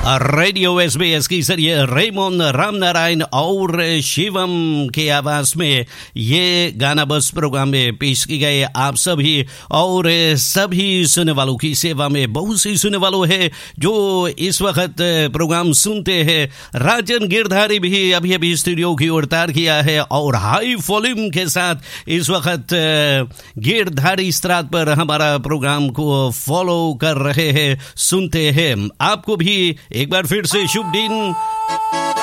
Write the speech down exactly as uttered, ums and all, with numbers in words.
Radio SBS की जरिए Ramon Ramnarayan और शिवम के आवाज में ये गाना बस प्रोग्राम में पेश की गए। आप सभी और सभी सुनने वालों की सेवा में बहुत सी सुनने वालों है जो इस वक्त प्रोग्राम सुनते हैं। राजन गिरधारी भी अभी अभी स्टूडियो की ओर तार किया है और हाई वॉल्यूम के साथ इस वक्त गिरधारी स्त्रात पर हमारा प्रोग्राम को फॉलो कर रहे हैं, सुनते हैं। आपको भी एक बार फिर से शुभ दिन।